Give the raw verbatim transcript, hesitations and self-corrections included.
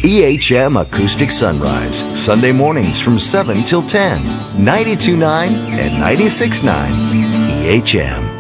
E H M Acoustic Sunrise, Sunday mornings from seven till ten. ninety-two point nine and ninety-six point nine E H M.